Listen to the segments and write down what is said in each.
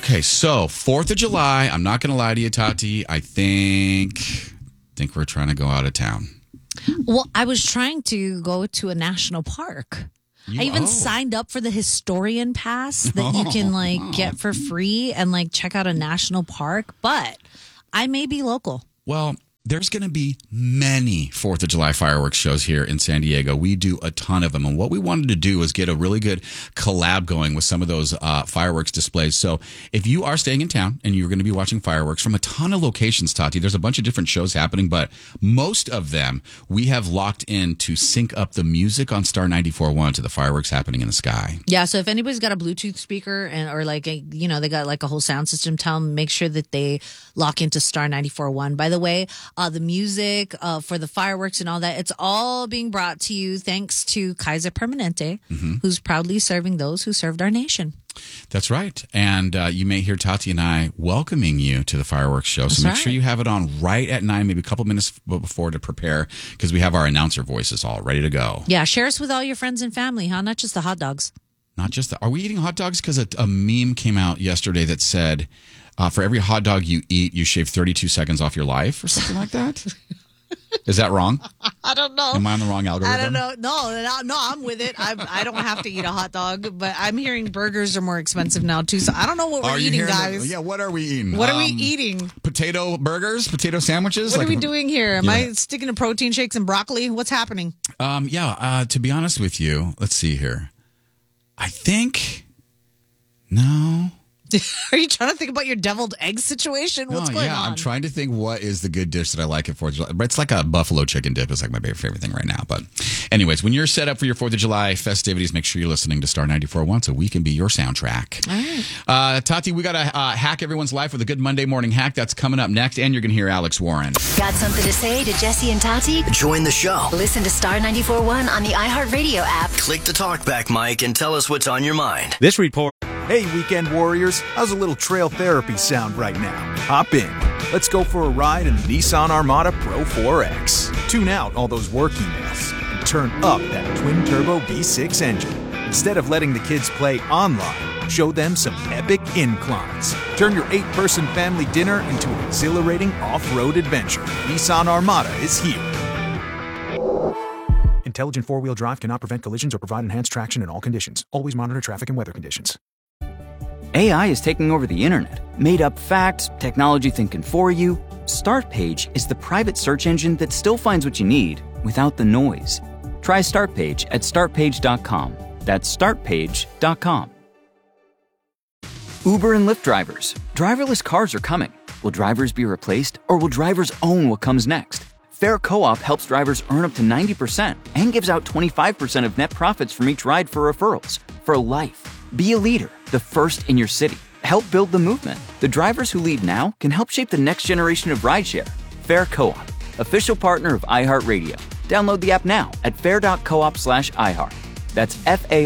Okay, so 4th of July, I'm not going to lie to you, Tati. I think we're trying to go out of town. Well, I was trying to go to a national park. I even signed up for the historian pass that you can get for free and check out a national park, but I may be local. Well, there's going to be many 4th of July fireworks shows here in San Diego. We do a ton of them. And what we wanted to do is get a really good collab going with some of those fireworks displays. So if you are staying in town and you're going to be watching fireworks from a ton of locations, Tati, there's a bunch of different shows happening, but most of them we have locked in to sync up the music on Star 94.1 to the fireworks happening in the sky. Yeah, so if anybody's got a Bluetooth speaker or they got a whole sound system, tell them, make sure that they lock into Star 94.1. By the way, the music for the fireworks and all that, it's all being brought to you thanks to Kaiser Permanente, who's proudly serving those who served our nation. That's right. And you may hear Tati and I welcoming you to the fireworks show. So make sure you have it on right at 9, maybe a couple minutes before to prepare, because we have our announcer voices all ready to go. Yeah, share us with all your friends and family, huh? Not just the hot dogs. Not just the... Are we eating hot dogs? Because a meme came out yesterday that said... for every hot dog you eat, you shave 32 seconds off your life or something like that. Is that wrong? I don't know. Am I on the wrong algorithm? I don't know. No, I'm with it. I don't have to eat a hot dog, but I'm hearing burgers are more expensive now too. So I don't know what we're eating, guys. What are we eating? What are we eating? Potato burgers, potato sandwiches. What are we doing here? Am I sticking to protein shakes and broccoli? What's happening? To be honest with you, let's see here. I think no. Are you trying to think about your deviled egg situation? What's going on? I'm trying to think what is the good dish that I like at 4th of July. But it's like a buffalo chicken dip. It's like my favorite thing right now. But anyways, when you're set up for your 4th of July festivities, make sure you're listening to Star 94.1 so we can be your soundtrack. All right. Tati, we got to hack everyone's life with a good Monday morning hack. That's coming up next. And you're going to hear Alex Warren. Got something to say to Jesse and Tati? Join the show. Listen to Star 94.1 on the iHeartRadio app. Click the talkback mic and tell us what's on your mind. This report. Hey, weekend warriors, how's a little trail therapy sound right now? Hop in. Let's go for a ride in the Nissan Armada Pro 4X. Tune out all those work emails and turn up that twin-turbo V6 engine. Instead of letting the kids play online, show them some epic inclines. Turn your 8-person family dinner into an exhilarating off-road adventure. Nissan Armada is here. Intelligent four-wheel drive cannot prevent collisions or provide enhanced traction in all conditions. Always monitor traffic and weather conditions. AI is taking over the internet. Made up facts, technology thinking for you. Startpage is the private search engine that still finds what you need without the noise. Try Startpage at startpage.com. That's startpage.com. Uber and Lyft drivers. Driverless cars are coming. Will drivers be replaced, or will drivers own what comes next? Fair Co-op helps drivers earn up to 90% and gives out 25% of net profits from each ride for referrals for life. Be a leader, the first in your city. Help build the movement. The drivers who lead now can help shape the next generation of rideshare. Fair Co-op, official partner of iHeartRadio. Download the app now at fair.coop/iHeart. That's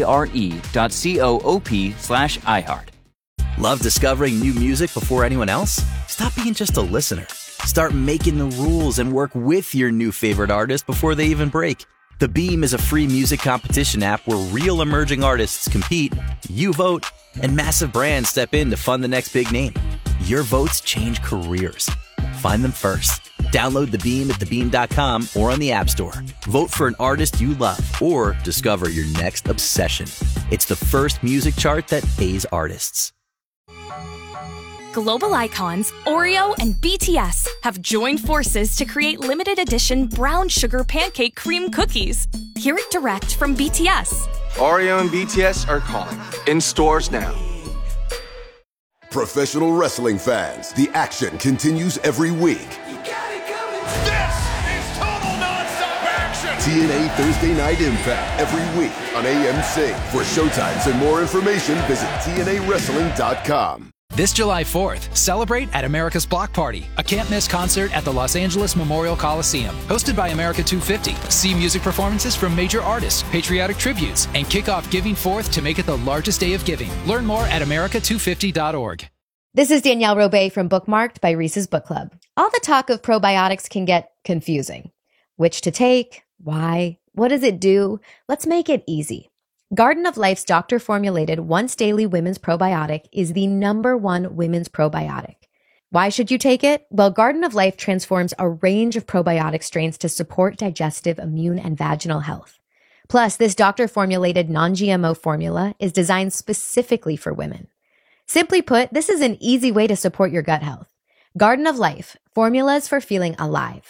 FARE.coop/iHeart. Love discovering new music before anyone else? Stop being just a listener. Start making the rules and work with your new favorite artist before they even break. The Beam is a free music competition app where real emerging artists compete, you vote, and massive brands step in to fund the next big name. Your votes change careers. Find them first. Download The Beam at thebeam.com or on the App Store. Vote for an artist you love or discover your next obsession. It's the first music chart that pays artists. Global icons Oreo and BTS have joined forces to create limited edition brown sugar pancake cream cookies. Hear it direct from BTS. Oreo and BTS are calling. In stores now. Professional wrestling fans, the action continues every week. This is total nonstop action! TNA Thursday Night Impact every week on AMC. For showtimes and more information, visit TNAWrestling.com. This July 4th, celebrate at America's Block Party, a can't-miss concert at the Los Angeles Memorial Coliseum. Hosted by America 250. See music performances from major artists, patriotic tributes, and kick off Giving Forth to make it the largest day of giving. Learn more at america250.org. This is Danielle Robay from Bookmarked by Reese's Book Club. All the talk of probiotics can get confusing. Which to take? Why? What does it do? Let's make it easy. Garden of Life's doctor-formulated once-daily women's probiotic is the #1 women's probiotic. Why should you take it? Well, Garden of Life transforms a range of probiotic strains to support digestive, immune, and vaginal health. Plus, this doctor-formulated non-GMO formula is designed specifically for women. Simply put, this is an easy way to support your gut health. Garden of Life, formulas for feeling alive.